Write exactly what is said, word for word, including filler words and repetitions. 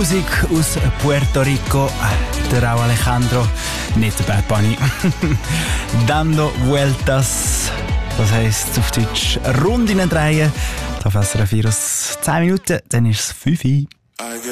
Musik aus Puerto Rico. Der Raúl Alejandro, nicht der Bad Bunny. Dando Vueltas. Das heisst auf Deutsch Rundinnen drehen. Da fässt er vier aus zehn Minuten, dann ist es fünf Uhr.